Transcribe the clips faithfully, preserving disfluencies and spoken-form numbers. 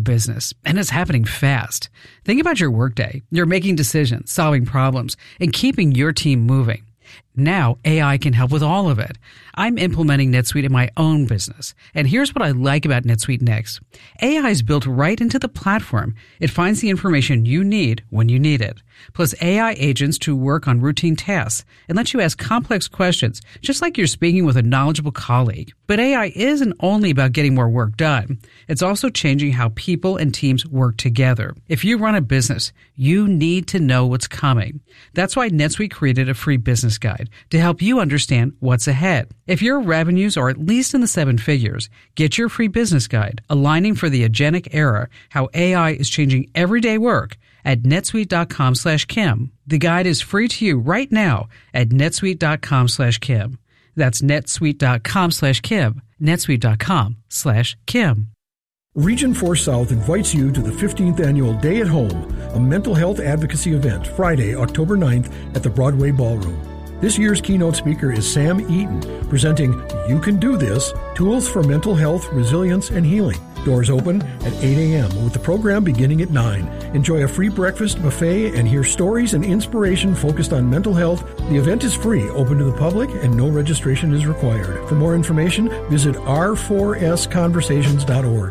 business, and it's happening fast. Think about your workday. You're making decisions, solving problems, and keeping your team moving. Now, A I can help with all of it. I'm implementing NetSuite in my own business, and here's what I like about NetSuite Next. A I is built right into the platform. It finds the information you need when you need it. Plus A I agents to work on routine tasks and let you ask complex questions, just like you're speaking with a knowledgeable colleague. But A I isn't only about getting more work done. It's also changing how people and teams work together. If you run a business, you need to know what's coming. That's why NetSuite created a free business guide to help you understand what's ahead. If your revenues are at least in the seven figures, get your free business guide, Aligning for the Agentic Era, How A I is Changing Everyday Work, at netsuite.com slash Kim. The guide is free to you right now at netsuite.com slash Kim. That's netsuite.com slash Kim, netsuite.com slash Kim. Region four South invites you to the fifteenth Annual Day at Home, a mental health advocacy event, Friday, October ninth at the Broadway Ballroom. This year's keynote speaker is Sam Eaton, presenting You Can Do This, Tools for Mental Health, Resilience, and Healing. Doors open at eight a.m. with the program beginning at nine. Enjoy a free breakfast buffet and hear stories and inspiration focused on mental health. The event is free, open to the public, and no registration is required. For more information, visit r four s conversations dot org.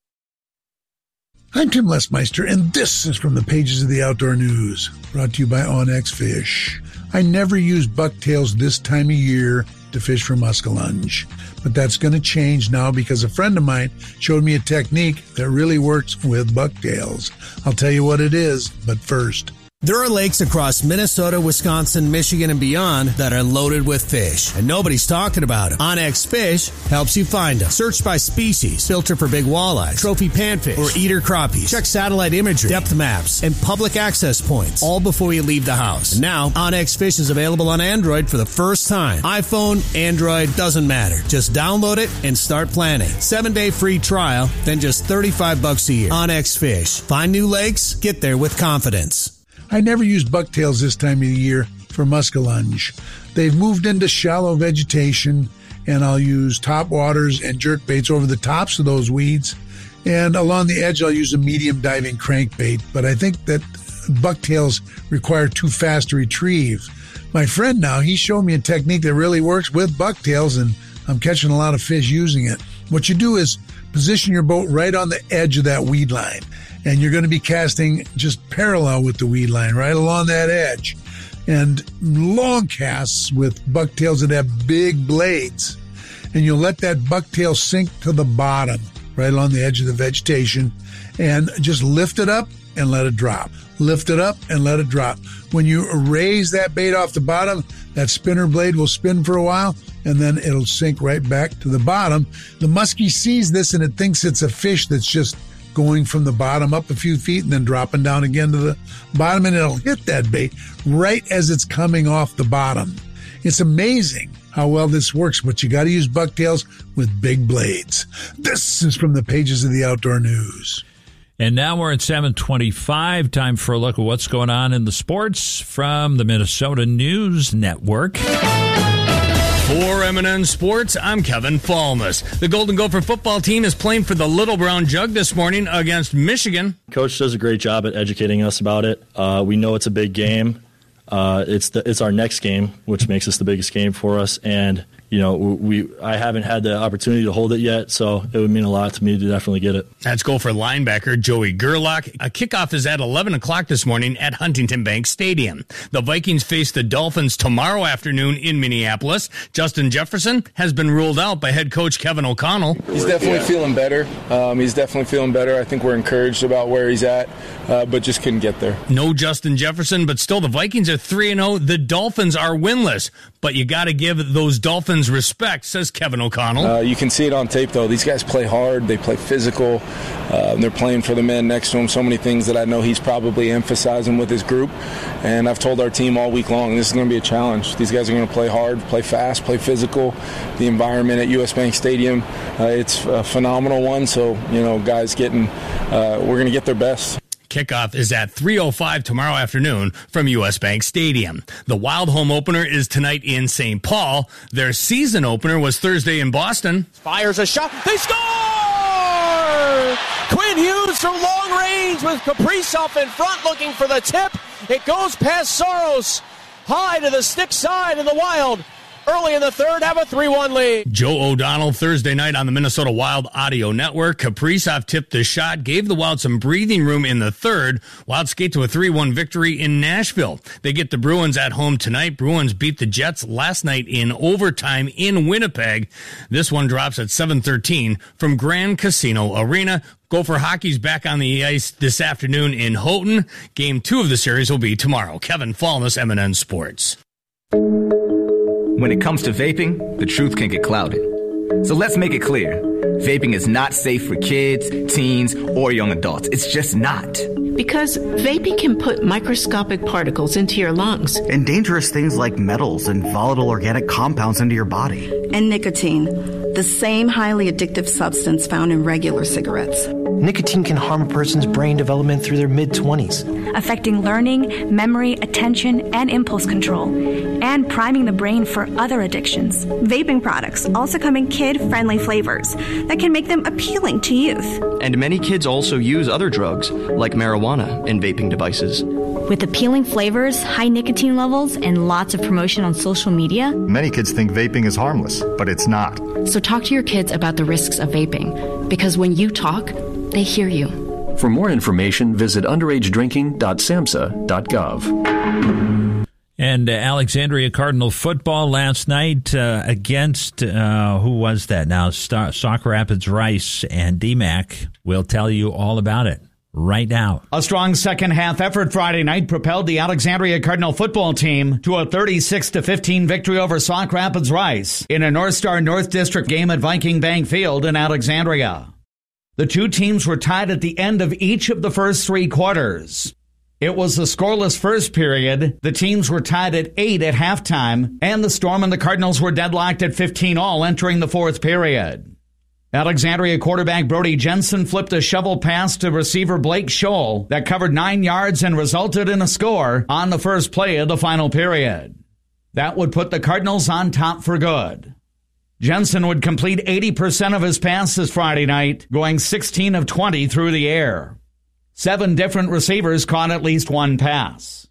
I'm Tim Lesmeister, and this is from the pages of the Outdoor News, brought to you by Onyx Fish. I never use bucktails this time of year to fish for muskellunge, but that's going to change now because a friend of mine showed me a technique that really works with bucktails. I'll tell you what it is, but first. There are lakes across Minnesota, Wisconsin, Michigan, and beyond that are loaded with fish, and nobody's talking about them. Onyx Fish helps you find them. Search by species, filter for big walleyes, trophy panfish, or eater crappies. Check satellite imagery, depth maps, and public access points, all before you leave the house. And now, Onyx Fish is available on Android for the first time. iPhone, Android, doesn't matter. Just download it and start planning. Seven-day free trial, then just thirty-five bucks a year. Onyx Fish. Find new lakes, get there with confidence. I never use bucktails this time of the year for muskellunge. They've moved into shallow vegetation, and I'll use top waters and jerk baits over the tops of those weeds. And along the edge, I'll use a medium diving crankbait. But I think that bucktails require too fast to retrieve. My friend now, he showed me a technique that really works with bucktails, and I'm catching a lot of fish using it. What you do is position your boat right on the edge of that weed line. And you're going to be casting just parallel with the weed line, right along that edge. And long casts with bucktails that have big blades. And you'll let that bucktail sink to the bottom, right along the edge of the vegetation. And just lift it up and let it drop. Lift it up and let it drop. When you raise that bait off the bottom, that spinner blade will spin for a while, and then it'll sink right back to the bottom. The muskie sees this, and it thinks it's a fish that's just going from the bottom up a few feet and then dropping down again to the bottom, and it'll hit that bait right as it's coming off the bottom. It's amazing how well this works, but you got to use bucktails with big blades. This is from the pages of the Outdoor News. And now we're at seven twenty-five. Time for a look at what's going on in the sports from the Minnesota News Network. For M and N Sports, I'm Kevin Falmus. The Golden Gopher football team is playing for the Little Brown Jug this morning against Michigan. Coach does a great job at educating us about it. Uh, we know it's a big game. Uh, it's the, it's our next game, which makes this the biggest game for us. And you know, we I haven't had the opportunity to hold it yet, so it would mean a lot to me to definitely get it. That's Gopher linebacker Joey Gerlach. A kickoff is at eleven o'clock this morning at Huntington Bank Stadium. The Vikings face the Dolphins tomorrow afternoon in Minneapolis. Justin Jefferson has been ruled out by head coach Kevin O'Connell. He's definitely feeling better. Um, he's definitely feeling better. I think we're encouraged about where he's at, uh, but just couldn't get there. No Justin Jefferson, but still the Vikings are three and oh. The Dolphins are winless, but you got to give those Dolphins respect, says Kevin O'Connell. Uh, you can see it on tape, though. These guys play hard. They play physical. Uh, they're playing for the men next to him. So many things that I know he's probably emphasizing with his group. And I've told our team all week long, this is going to be a challenge. These guys are going to play hard, play fast, play physical. The environment at U S Bank Stadium, uh, it's a phenomenal one. So, you know, guys getting, uh, we're going to get their best. Kickoff is at three oh five tomorrow afternoon from U S Bank Stadium. The Wild home opener is tonight in Saint Paul. Their season opener was Thursday in Boston. Fires a shot. They score! Quinn Hughes from long range with Kaprizov in front looking for the tip. It goes past Saros. High to the stick side, and the Wild early in the third have a three one lead. Joe O'Donnell Thursday night on the Minnesota Wild Audio Network. Kaprizov tipped the shot, gave the Wild some breathing room in the third. Wild skate to a three one victory in Nashville. They get the Bruins at home tonight. Bruins beat the Jets last night in overtime in Winnipeg. This one drops at seven thirteen from Grand Casino Arena. Gopher Hockey's back on the ice this afternoon in Houghton. Game two of the series will be tomorrow. Kevin Fallness, M and N Sports. When it comes to vaping, the truth can get clouded. So let's make it clear. Vaping is not safe for kids, teens, or young adults. It's just not. Because vaping can put microscopic particles into your lungs. And dangerous things like metals and volatile organic compounds into your body. And nicotine, the same highly addictive substance found in regular cigarettes. Nicotine can harm a person's brain development through their mid-twenties, affecting learning, memory, attention, and impulse control, and priming the brain for other addictions. Vaping products also come in kid-friendly flavors that can make them appealing to youth. And many kids also use other drugs, like marijuana, in vaping devices. With appealing flavors, high nicotine levels, and lots of promotion on social media, many kids think vaping is harmless, but it's not. So talk to your kids about the risks of vaping, because when you talk, they hear you. For more information, visit underage drinking dot samhsa dot gov. And uh, Alexandria Cardinal football last night uh, against, uh, who was that now? Star- Sauk Rapids Rice, and D Mac will tell you all about it right now. A strong second-half effort Friday night propelled the Alexandria Cardinal football team to a thirty-six to fifteen victory over Sauk Rapids Rice in a North Star North District game at Viking Bank Field in Alexandria. The two teams were tied at the end of each of the first three quarters. It was a scoreless first period. The teams were tied at eight at halftime, and the Storm and the Cardinals were deadlocked at fifteen all entering the fourth period. Alexandria quarterback Brody Jensen flipped a shovel pass to receiver Blake Scholl that covered nine yards and resulted in a score on the first play of the final period. That would put the Cardinals on top for good. Jensen would complete eighty percent of his passes Friday night, going sixteen of twenty through the air. Seven different receivers caught at least one pass.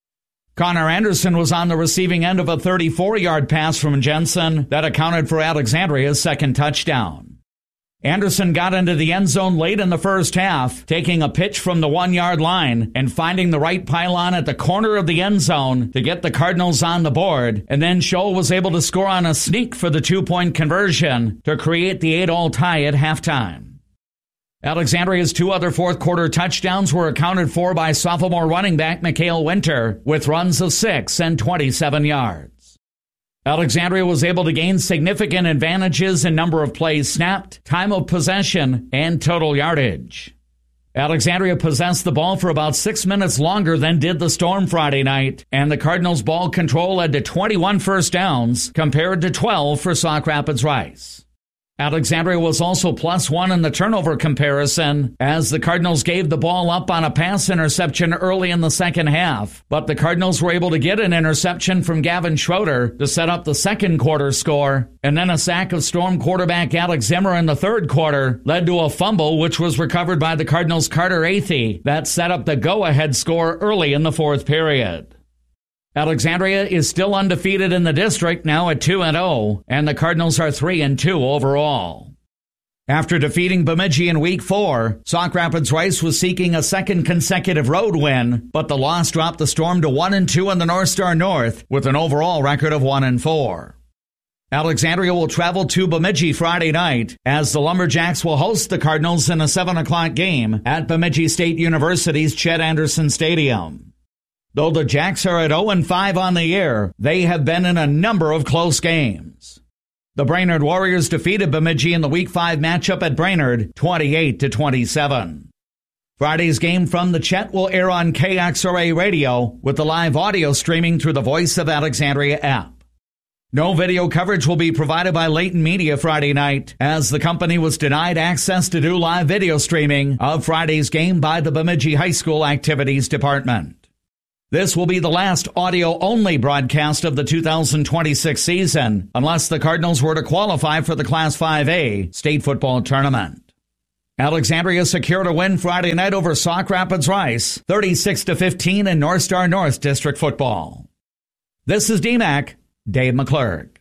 Connor Anderson was on the receiving end of a thirty-four-yard pass from Jensen that accounted for Alexandria's second touchdown. Anderson got into the end zone late in the first half, taking a pitch from the one-yard line and finding the right pylon at the corner of the end zone to get the Cardinals on the board, and then Scholl was able to score on a sneak for the two-point conversion to create the eight-all tie at halftime. Alexandria's two other fourth-quarter touchdowns were accounted for by sophomore running back Mikhail Winter with runs of six and twenty-seven yards. Alexandria was able to gain significant advantages in number of plays snapped, time of possession, and total yardage. Alexandria possessed the ball for about six minutes longer than did the Storm Friday night, and the Cardinals' ball control led to twenty-one first downs compared to twelve for Sauk Rapids Rice. Alexandria was also plus one in the turnover comparison as the Cardinals gave the ball up on a pass interception early in the second half, but the Cardinals were able to get an interception from Gavin Schroeder to set up the second quarter score, and then a sack of Storm quarterback Alex Zimmer in the third quarter led to a fumble which was recovered by the Cardinals' Carter Athey that set up the go-ahead score early in the fourth period. Alexandria is still undefeated in the district, now at two and oh, and the Cardinals are three and two overall. After defeating Bemidji in week four, Sauk Rapids Rice was seeking a second consecutive road win, but the loss dropped the Storm to one and two in the North Star North with an overall record of one and four. Alexandria will travel to Bemidji Friday night as the Lumberjacks will host the Cardinals in a seven o'clock game at Bemidji State University's Chet Anderson Stadium. Though the Jacks are at oh and five on the year, they have been in a number of close games. The Brainerd Warriors defeated Bemidji in the Week five matchup at Brainerd, twenty-eight to twenty-seven. Friday's game from the Chet will air on K X R A Radio with the live audio streaming through the Voice of Alexandria app. No video coverage will be provided by Leighton Media Friday night, as the company was denied access to do live video streaming of Friday's game by the Bemidji High School Activities Department. This will be the last audio-only broadcast of the two thousand twenty-six season, unless the Cardinals were to qualify for the Class five A state football tournament. Alexandria secured a win Friday night over Sauk Rapids Rice, thirty-six to fifteen in North Star North District football. This is D MAC, Dave McClurg.